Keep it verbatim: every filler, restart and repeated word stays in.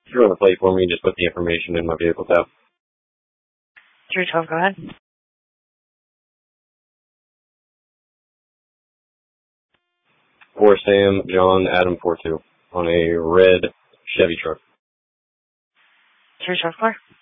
If you're on the plate for me, just put the information in my vehicle tab. three twelve, go ahead. For Sam, John, Adam four two on a red Chevy truck. three twelve, four.